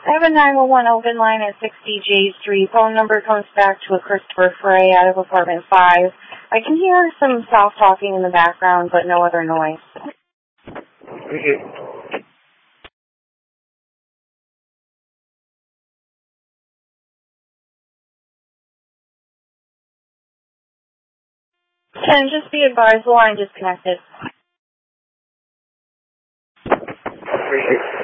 I have a 911 open line at 60 J Street. Phone number comes back to a Christopher Frey out of apartment 5. I can hear some soft talking in the background, but no other noise. And just be advised, the line disconnected.